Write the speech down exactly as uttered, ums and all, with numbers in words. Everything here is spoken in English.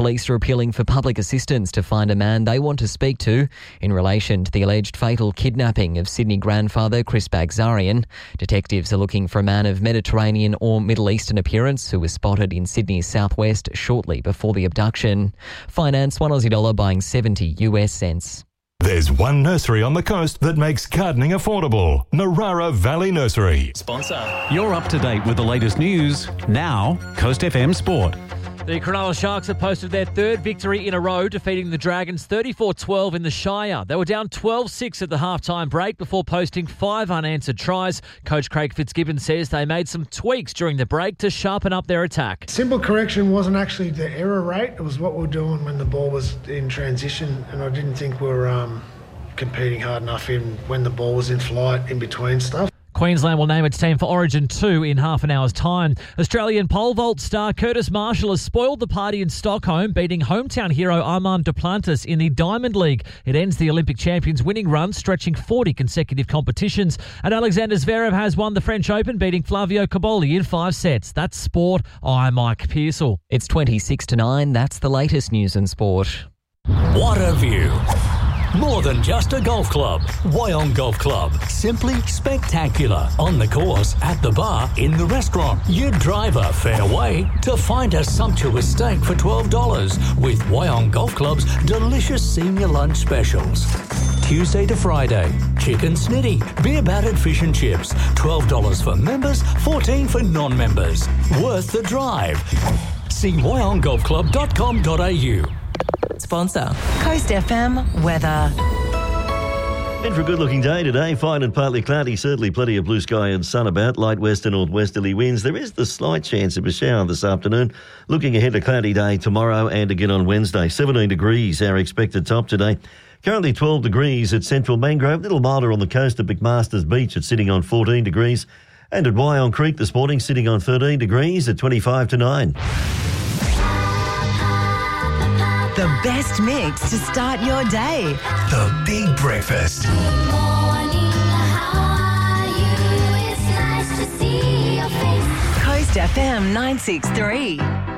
Police are appealing for public assistance to find a man they want to speak to in relation to the alleged fatal kidnapping of Sydney grandfather Chris Bagzarian. Detectives are looking for a man of Mediterranean or Middle Eastern appearance who was spotted in Sydney's southwest shortly before the abduction. Finance one Aussie dollar buying seventy U S cents. There's one nursery on the coast that makes gardening affordable. Narara Valley Nursery. Sponsor. You're up to date with the latest news. Now, Coast F M Sport. The Cronulla Sharks have posted their third victory in a row, defeating the Dragons thirty-four twelve in the Shire. They were down twelve six at the halftime break before posting five unanswered tries. Coach Craig Fitzgibbon says they made some tweaks during the break to sharpen up their attack. Simple correction wasn't actually the error rate. It was what we were doing when the ball was in transition, and I didn't think we were um, competing hard enough in when the ball was in flight in between stuff. Queensland will name its team for Origin two in half an hour's time. Australian pole vault star Curtis Marshall has spoiled the party in Stockholm, beating hometown hero Armand Duplantis in the Diamond League. It ends the Olympic champions' winning run, stretching forty consecutive competitions. And Alexander Zverev has won the French Open, beating Flavio Cobolli in five sets. That's sport. I'm Mike Pearsall. It's twenty-six to nine. That's the latest news in sport. What a view. More than just a golf club. Wyong Golf Club. Simply spectacular. On the course, at the bar, in the restaurant. You drive a fair way to find a sumptuous steak for twelve dollars with Wyong Golf Club's delicious senior lunch specials. Tuesday to Friday. Chicken snitty. Beer battered fish and chips. twelve dollars for members, fourteen dollars for non-members. Worth the drive. See wyong golf club dot com dot a u. Sponsor. Coast F M weather. And for a good-looking day today, fine and partly cloudy, certainly plenty of blue sky and sun about, light west and northwesterly winds. There is the slight chance of a shower this afternoon. Looking ahead to a cloudy day tomorrow and again on Wednesday. seventeen degrees, our expected top today. Currently twelve degrees at Central Mangrove, a little milder on the coast at McMaster's Beach. It's sitting on fourteen degrees. And at Wyong Creek this morning, sitting on thirteen degrees at twenty-five to nine. The best mix to start your day. The Big Breakfast. Good morning, how are you? It's nice to see your face. Coast F M nine six three.